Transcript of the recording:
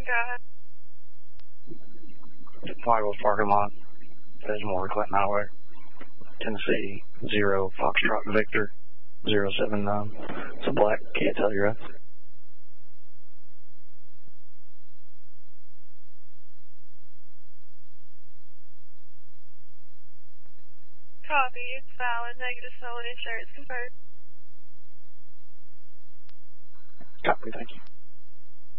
Flagler's parking lot. Edgemore, Clinton Highway. Tennessee 0 Foxtrot Victor 079. It's a black, can't tell you right. Copy, it's valid, negative solid insurance confirmed. Copy, thank you.